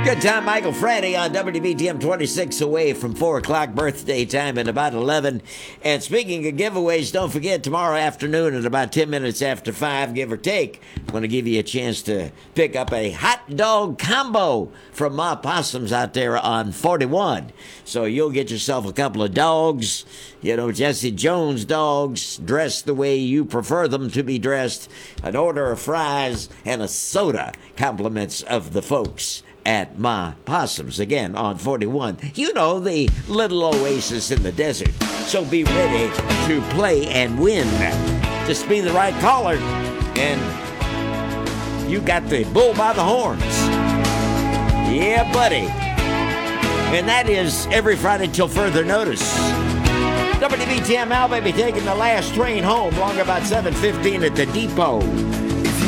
Good time, Michael Franti on WBTM 26 away from 4 o'clock birthday time at about 11. And speaking of giveaways, don't forget tomorrow afternoon at about 10 minutes after 5, give or take, I'm going to give you a chance to pick up a hot dog combo from Ma Possums out there on 41. So you'll get yourself a couple of dogs, Jesse Jones dogs, dressed the way you prefer them to be dressed, an order of fries, and a soda, compliments of the folks at Ma Possums, again on 41. The little oasis in the desert. So be ready to play and win. Just be the right caller, and you got the bull by the horns. Yeah, buddy. And that is every Friday till further notice. WBTM Al, baby, taking the last train home, long about 7:15 at the depot.